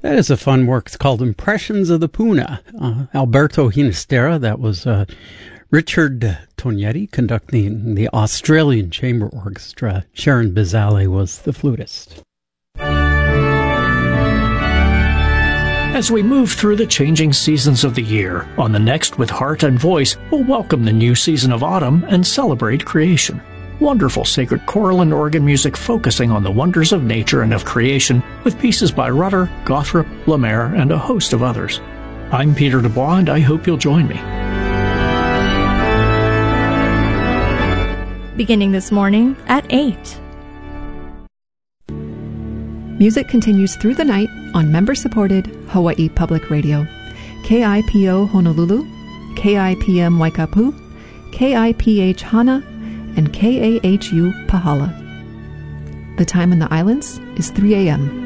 That is a fun work. It's called Impressions of the Puna. Alberto Ginastera, that was Richard Tognetti conducting the Australian Chamber Orchestra. Sharon Bizale was the flutist. As we move through the changing seasons of the year, on the Next with Heart and Voice, we'll welcome the new season of autumn and celebrate creation. Wonderful sacred choral and organ music focusing on the wonders of nature and of creation, with pieces by Rutter, Gothrop, Lemaire, and a host of others. I'm Peter Dubois, and I hope you'll join me. Beginning this morning at 8. Music continues through the night on member-supported Hawaii Public Radio. KIPO Honolulu, KIPM Waikapu, KIPH Hana, and KAHU Pahala. The time in the islands is 3 a.m.